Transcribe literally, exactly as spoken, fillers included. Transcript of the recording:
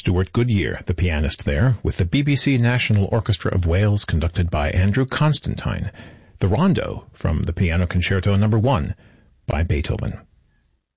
Stuart Goodyear, the pianist there, with the B B C National Orchestra of Wales conducted by Andrew Constantine. The Rondo from the Piano Concerto Number one by Beethoven.